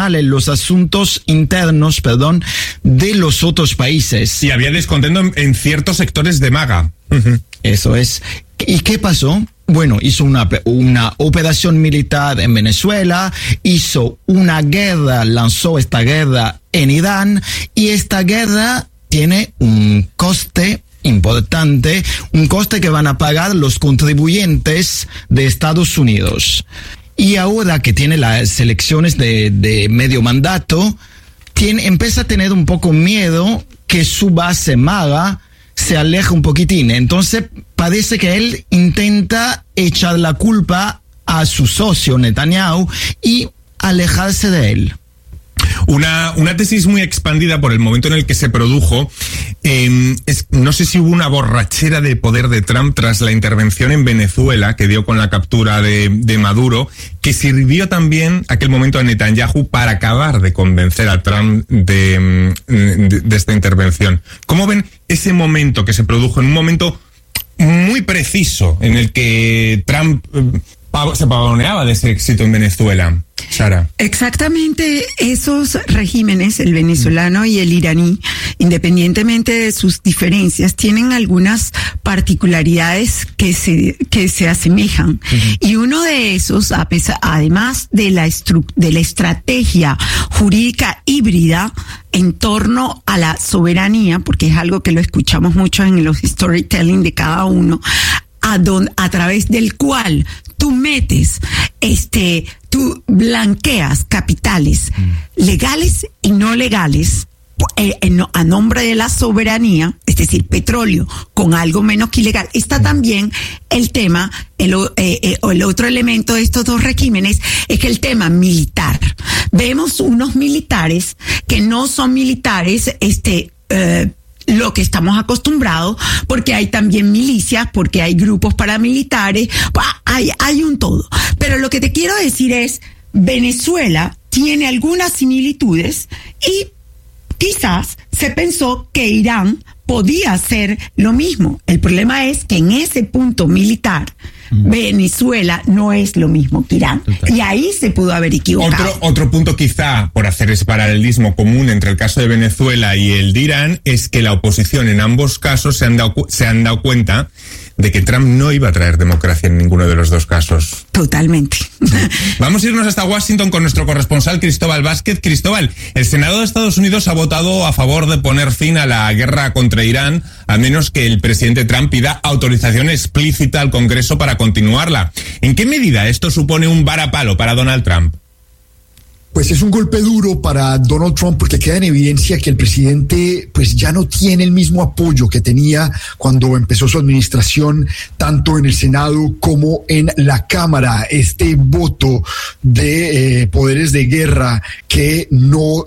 internacionales, los asuntos internos, de los otros países. Y había descontento en ciertos sectores de MAGA. Eso es. ¿Y qué pasó? Bueno, hizo una operación militar en Venezuela, hizo una guerra, lanzó esta guerra en Irán, y esta guerra tiene un coste importante, un coste que van a pagar los contribuyentes de Estados Unidos. Y ahora que tiene las elecciones de medio mandato, empieza a tener un poco miedo que su base MAGA se aleja un poquitín. Entonces parece que él intenta echar la culpa a su socio Netanyahu y alejarse de él. Una tesis muy expandida por el momento en el que se produjo. No sé si hubo una borrachera de poder de Trump tras la intervención en Venezuela que dio con la captura de Maduro, que sirvió también aquel momento a Netanyahu para acabar de convencer a Trump de esta intervención. ¿Cómo ven ese momento que se produjo en un momento muy preciso en el que Trump se pavoneaba de ese éxito en Venezuela? Sara. Exactamente, esos regímenes, el venezolano y el iraní, independientemente de sus diferencias, tienen algunas particularidades que se asemejan. Y uno de esos, además de la estrategia jurídica híbrida en torno a la soberanía, porque es algo que lo escuchamos mucho en los storytelling de cada uno, a través del cual tú metes, tú blanqueas capitales legales y no legales a nombre de la soberanía, es decir, petróleo con algo menos que ilegal. Está también el tema, el otro elemento de estos dos regímenes es que el tema militar. Vemos unos militares que no son militares, lo que estamos acostumbrados, porque hay también milicias, porque hay grupos paramilitares, hay un todo. Pero lo que te quiero decir es, Venezuela tiene algunas similitudes y quizás se pensó que Irán podía hacer lo mismo. El problema es que en ese punto militar, Venezuela no es lo mismo que Irán. Y ahí se pudo haber equivocado. Otro punto quizá, por hacer ese paralelismo común entre el caso de Venezuela y el de Irán, es que la oposición en ambos casos se han dado cuenta de que Trump no iba a traer democracia en ninguno de los dos casos. Totalmente. Vamos a irnos hasta Washington con nuestro corresponsal Cristóbal Vázquez. Cristóbal, el Senado de Estados Unidos ha votado a favor de poner fin a la guerra contra Irán, a menos que el presidente Trump pida autorización explícita al Congreso para continuarla. ¿En qué medida esto supone un varapalo para Donald Trump? Pues es un golpe duro para Donald Trump porque queda en evidencia que el presidente pues ya no tiene el mismo apoyo que tenía cuando empezó su administración, tanto en el Senado como en la Cámara. Este voto de poderes de guerra que no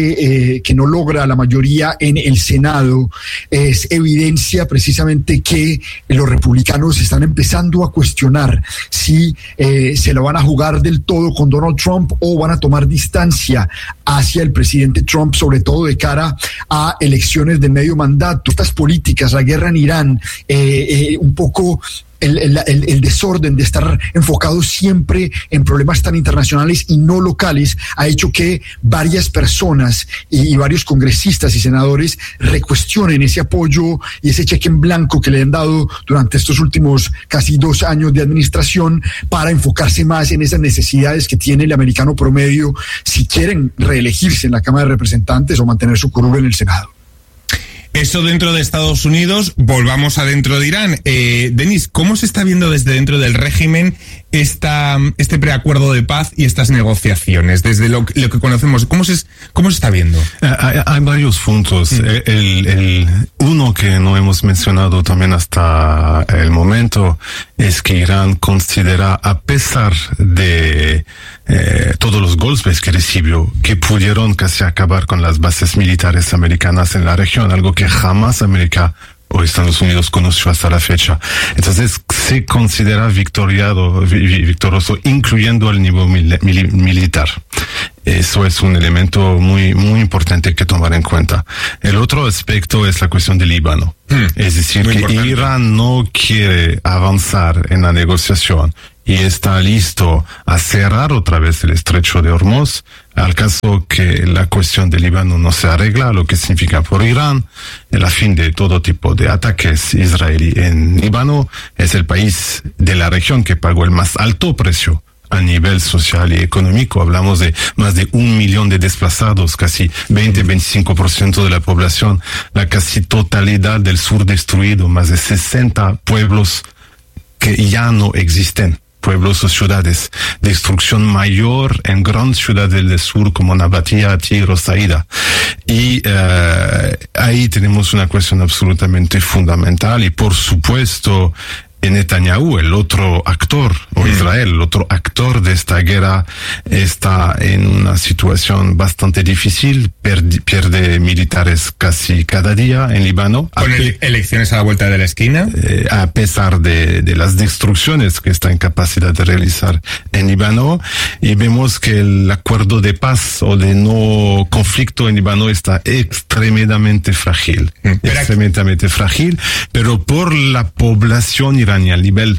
logra la mayoría en el Senado es evidencia precisamente que los republicanos están empezando a cuestionar si se lo van a jugar del todo con Donald Trump o van a tomar distancia hacia el presidente Trump, sobre todo de cara a elecciones de medio mandato. Estas políticas, la guerra en Irán, un poco el desorden de estar enfocado siempre en problemas tan internacionales y no locales ha hecho que varias personas y varios congresistas y senadores recuestionen ese apoyo y ese cheque en blanco que le han dado durante estos últimos casi 2 años de administración para enfocarse más en esas necesidades que tiene el americano promedio si quieren reelegirse en la Cámara de Representantes o mantener su curul en el Senado. Eso dentro de Estados Unidos. Volvamos adentro de Irán. Denis, ¿cómo se está viendo desde dentro del régimen este preacuerdo de paz y estas negociaciones? Desde lo que conocemos, ¿cómo se está viendo? Hay varios puntos. Uno que no hemos mencionado también hasta el momento es que Irán considera, a pesar de todos los golpes que recibió, que pudieron casi acabar con las bases militares americanas en la región, algo que jamás América o Estados Unidos conoció hasta la fecha. Entonces se considera victorioso, incluyendo el nivel militar. Eso es un elemento muy, muy importante que tomar en cuenta. El otro aspecto es la cuestión del Líbano. Es decir, que importante. Irán no quiere avanzar en la negociación y está listo a cerrar otra vez el estrecho de Hormuz al caso que la cuestión del Líbano no se arregla, lo que significa por Irán, el fin de todo tipo de ataques israelí en Líbano, es el país de la región que pagó el más alto precio a nivel social y económico. Hablamos de más de 1 millón de desplazados, casi 20-25% de la población, la casi totalidad del sur destruido, más de 60 pueblos que ya no existen, pueblos o ciudades, destrucción mayor en grandes ciudades del sur como Nabatea, Tigre, Saida. Y ahí tenemos una cuestión absolutamente fundamental y por supuesto Netanyahu, el otro actor, o Israel, el otro actor de esta guerra, está en una situación bastante difícil, pierde militares casi cada día en Líbano. Con elecciones a la vuelta de la esquina. A pesar de las destrucciones que está en capacidad de realizar en Líbano, y vemos que el acuerdo de paz o de no conflicto en Líbano está extremadamente frágil, pero por la población iraní a nivel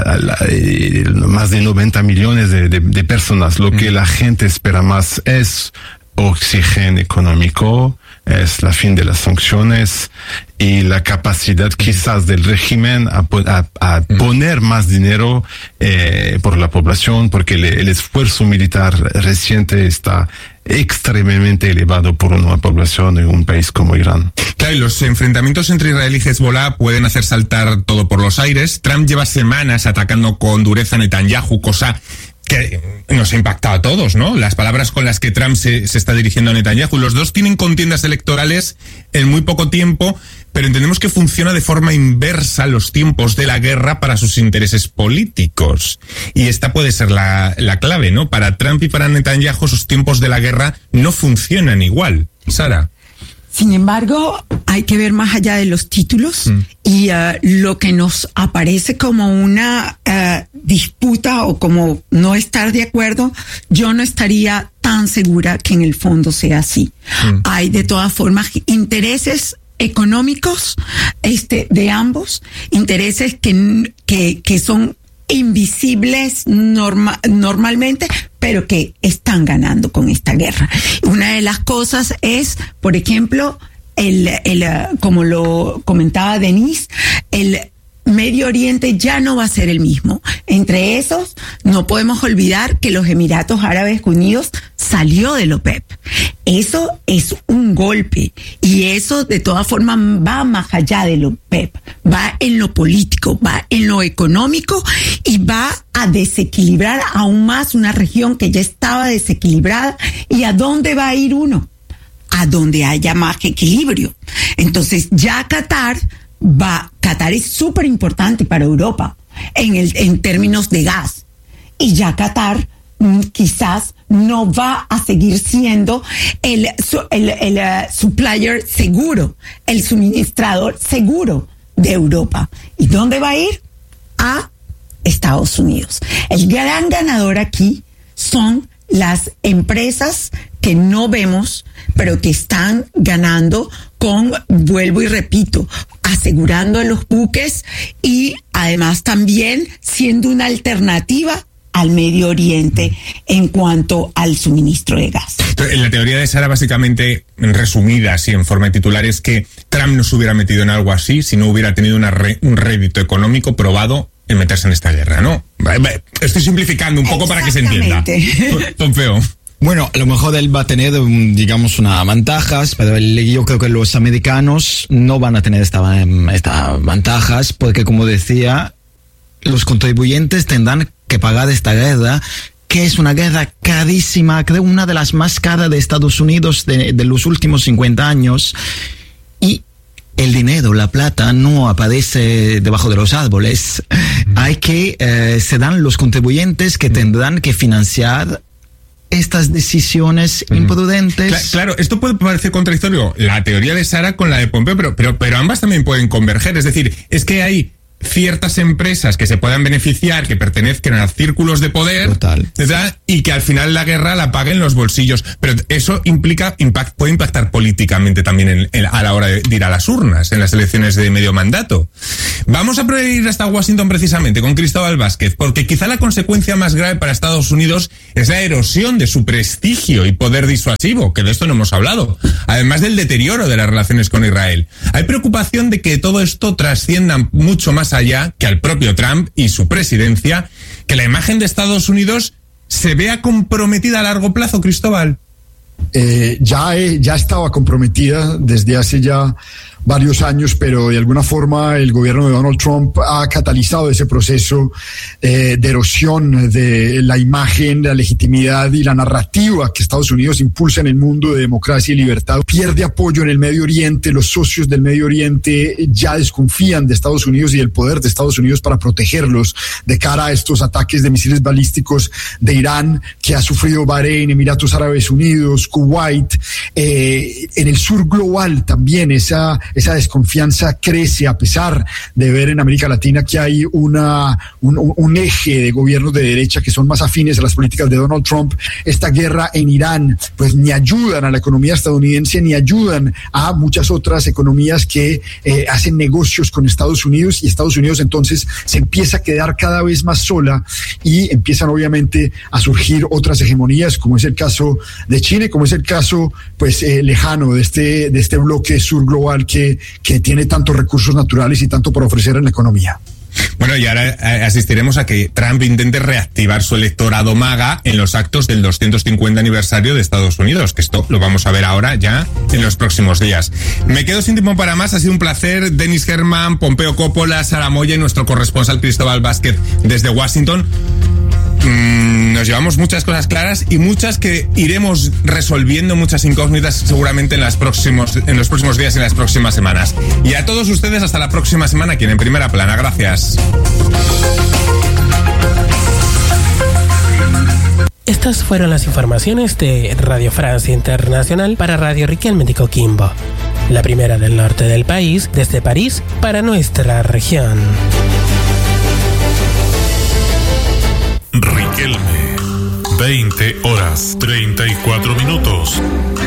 más de 90 millones de personas. Lo que la gente espera más es oxígeno económico, es la fin de las sanciones y la capacidad quizás del régimen a poner más dinero por la población, porque el esfuerzo militar reciente está extremadamente elevado por una población en un país como Irán. Claro, y los enfrentamientos entre Israel y Hezbollah pueden hacer saltar todo por los aires. Trump lleva semanas atacando con dureza a Netanyahu, cosa que nos ha impactado a todos, ¿no? Las palabras con las que Trump se está dirigiendo a Netanyahu. Los dos tienen contiendas electorales en muy poco tiempo, pero entendemos que funciona de forma inversa los tiempos de la guerra para sus intereses políticos. Y esta puede ser la clave, ¿no? Para Trump y para Netanyahu, sus tiempos de la guerra no funcionan igual. Sara. Sin embargo, hay que ver más allá de los títulos y lo que nos aparece como una disputa o como no estar de acuerdo, yo no estaría tan segura que en el fondo sea así. Hay de todas formas intereses económicos de ambos, intereses que son invisibles normalmente, pero que están ganando con esta guerra. Una de las cosas es, por ejemplo, como lo comentaba Denise, el Medio Oriente ya no va a ser el mismo. Entre esos, no podemos olvidar que los Emiratos Árabes Unidos salió de la OPEP. Eso es un golpe y eso de todas formas va más allá de la OPEP. Va en lo político, va en lo económico y va a desequilibrar aún más una región que ya estaba desequilibrada. ¿Y a dónde va a ir uno? A donde haya más equilibrio. Entonces ya Qatar es súper importante para Europa en términos de gas. Y ya Qatar quizás no va a seguir siendo el supplier seguro, el suministrador seguro de Europa. ¿Y dónde va a ir? A Estados Unidos. El gran ganador aquí son las empresas que no vemos, pero que están ganando vuelvo y repito, asegurando los buques y además también siendo una alternativa al Medio Oriente en cuanto al suministro de gas. En la teoría de Sara, básicamente, resumida así en forma de titular, es que Trump no se hubiera metido en algo así si no hubiera tenido un rédito económico probado en meterse en esta guerra, ¿no? Estoy simplificando un poco para que se entienda. Pompeo. Bueno, a lo mejor él va a tener, digamos, unas ventajas, pero yo creo que los americanos no van a tener estas ventajas, porque como decía, los contribuyentes tendrán que pagar esta guerra, que es una guerra carísima, creo una de las más caras de Estados Unidos de los últimos 50 años, y el dinero, la plata, no aparece debajo de los árboles. Serán los contribuyentes que tendrán que financiar estas decisiones imprudentes. Claro, esto puede parecer contradictorio, la teoría de Sara con la de Pompeo, pero ambas también pueden converger. Es decir, es que hay ciertas empresas que se puedan beneficiar, que pertenezcan a círculos de poder, Total. ¿verdad? Y que al final la guerra la paguen los bolsillos. Pero eso puede impactar políticamente también a la hora de ir a las urnas, en las elecciones de medio mandato. Vamos a ir hasta Washington precisamente con Cristóbal Vázquez, porque quizá la consecuencia más grave para Estados Unidos es la erosión de su prestigio y poder disuasivo, que de esto no hemos hablado, además del deterioro de las relaciones con Israel. Hay preocupación de que todo esto trascienda mucho más allá que al propio Trump y su presidencia, que la imagen de Estados Unidos se vea comprometida a largo plazo, Cristóbal. Ya estaba comprometida desde hace ya varios años, pero de alguna forma el gobierno de Donald Trump ha catalizado ese proceso de erosión de la imagen, la legitimidad y la narrativa que Estados Unidos impulsa en el mundo de democracia y libertad. Pierde apoyo en el Medio Oriente, los socios del Medio Oriente ya desconfían de Estados Unidos y del poder de Estados Unidos para protegerlos de cara a estos ataques de misiles balísticos de Irán que ha sufrido Bahrein, Emiratos Árabes Unidos, Kuwait. En el sur global también esa desconfianza crece, a pesar de ver en América Latina que hay un eje de gobiernos de derecha que son más afines a las políticas de Donald Trump. Esta guerra en Irán pues ni ayudan a la economía estadounidense ni ayudan a muchas otras economías que hacen negocios con Estados Unidos, y Estados Unidos entonces se empieza a quedar cada vez más sola y empiezan obviamente a surgir otras hegemonías, como es el caso de China, como es el caso pues lejano de este bloque sur global que tiene tantos recursos naturales y tanto por ofrecer en la economía. Bueno, y ahora asistiremos a que Trump intente reactivar su electorado MAGA en los actos del 250 aniversario de Estados Unidos, que esto lo vamos a ver ahora ya en los próximos días. Me quedo sin tiempo para más, ha sido un placer. Denis Herman, Pompeo Coppola, Sara Moya y nuestro corresponsal Cristóbal Vázquez desde Washington. Nos llevamos muchas cosas claras y muchas que iremos resolviendo, muchas incógnitas seguramente en los próximos días y en las próximas semanas. Y a todos ustedes hasta la próxima semana aquí en Primera Plana. Gracias. Estas fueron las informaciones de Radio Francia Internacional para Radio Riquelme de Coquimbo, la primera del norte del país, desde París para nuestra región. Riquelme, 20 horas 34 minutos.